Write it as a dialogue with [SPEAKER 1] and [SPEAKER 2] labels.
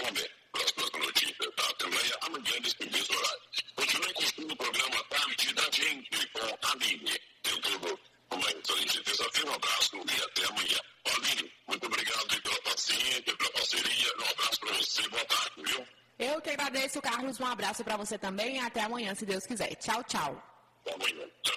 [SPEAKER 1] também pelas próximas notícias da Assembleia amanhã nesse mesmo horário. Continue curtindo o programa Tarde da Gente com a Aline. Tenho todo uma excelente terça-feira, um abraço e até amanhã. Aline, muito obrigado pela paciência, pela parceria. Um abraço para você, boa tarde, viu?
[SPEAKER 2] Eu que agradeço, Carlos. Um abraço para você também e até amanhã, se Deus quiser. Tchau, tchau.
[SPEAKER 1] Até amanhã. Tchau.